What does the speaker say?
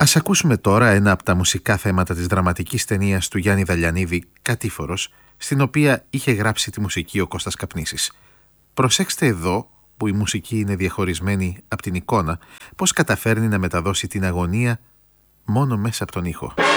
Ας ακούσουμε τώρα ένα από τα μουσικά θέματα της δραματικής ταινίας του Γιάννη Δαλιανίδη, «Κατήφορος», στην οποία είχε γράψει τη μουσική ο Κώστας Καπνίσης. Προσέξτε εδώ, που η μουσική είναι διαχωρισμένη από την εικόνα, πώς καταφέρνει να μεταδώσει την αγωνία μόνο μέσα από τον ήχο.